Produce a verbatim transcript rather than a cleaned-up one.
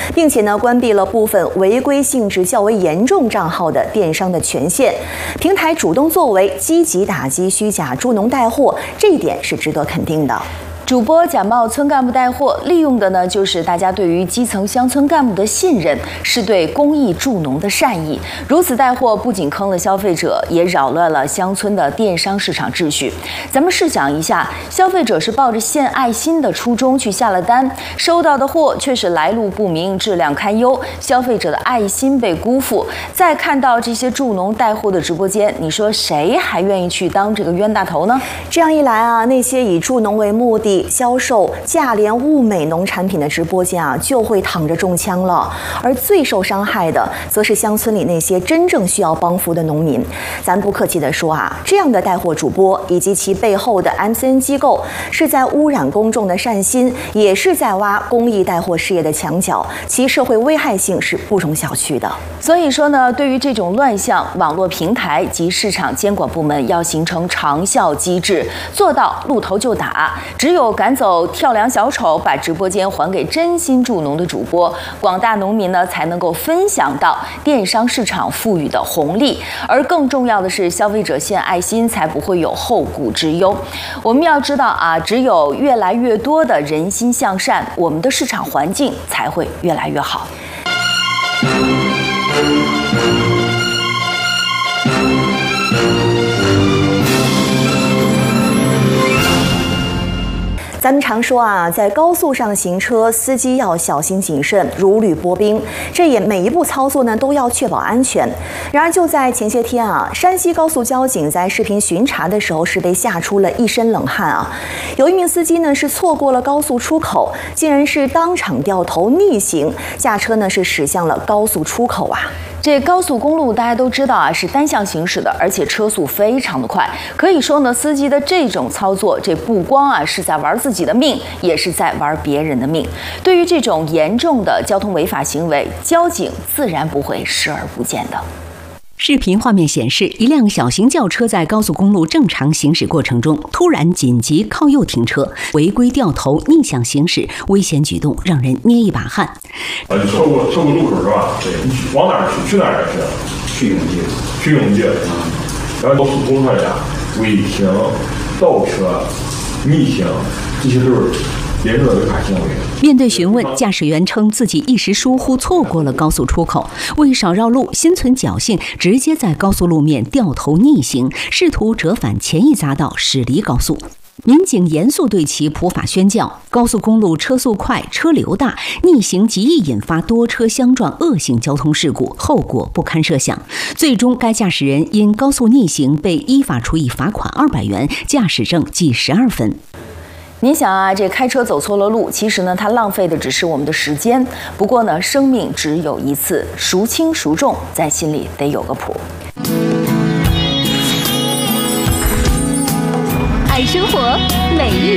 并且呢关闭了部分违规性质较为严重账号的电商的权限。平台主动作为，积极打击虚假助农带货，这一点是值得肯定的。 主播假冒村干部带货，利用的呢就是大家对于基层乡村干部的信任，是对公益助农的善意。如此带货不仅坑了消费者，也扰乱了乡村的电商市场秩序。咱们试想一下，消费者是抱着献爱心的初衷去下了单，收到的货却是来路不明、质量堪忧，消费者的爱心被辜负。再看到这些助农带货的直播间，你说谁还愿意去当这个冤大头呢？ 这样一来啊，那些以助农为目的销售价廉物美农产品的直播间啊，就会躺着中枪了。而最受伤害的，则是乡村里那些真正需要帮扶的农民。咱不客气地说啊，这样的带货主播以及其背后的 M C N 机构，是在污染公众的善心，也是在挖公益带货事业的墙角，其社会危害性是不容小觑的。 所以说呢，对于这种乱象，网络平台及市场监管部门要形成长效机制，做到露头就打。只有赶走跳梁小丑，把直播间还给真心助农的主播，广大农民呢才能够分享到电商市场赋予的红利。而更重要的是，消费者献爱心才不会有后顾之忧。我们要知道啊，只有越来越多的人心向善，我们的市场环境才会越来越好。 咱们常说啊，在高速上行车，司机要小心谨慎，如履薄冰。这也每一步操作呢，都要确保安全。然而就在前些天啊，山西高速交警在视频巡查的时候，是被吓出了一身冷汗啊。有一名司机呢是错过了高速出口，竟然是当场掉头逆行，驾车呢是驶向了高速出口啊。 这高速公路大家都知道啊，是单向行驶的，而且车速非常的快。可以说呢，司机的这种操作，这不光啊是在玩自己的命，也是在玩别人的命。对于这种严重的交通违法行为，交警自然不会视而不见的。 视频画面显示，一辆小型轿车在高速公路正常行驶过程中，突然紧急靠右停车，违规掉头逆向行驶，危险举动让人捏一把汗。 呃，你错过错过路口是吧？对，你往哪儿去？去哪儿去？去永济，去永济啊！然后高速公路上呀，违停、倒车、逆行，这些都是严重的违法行为。 面对询问，驾驶员称自己一时疏忽错过了高速出口，为少绕路，心存侥幸，直接在高速路面掉头逆行，试图折返前一匝道驶离高速。民警严肃对其普法宣教：高速公路车速快、车流大，逆行极易引发多车相撞恶性交通事故，后果不堪设想。最终，该驾驶人因高速逆行被依法处以罚款二百元，驾驶证记十二分。 你想啊，这开车走错了路，其实呢，它浪费的只是我们的时间。不过呢，生命只有一次，孰轻孰重，在心里得有个谱。 爱生活，美丽。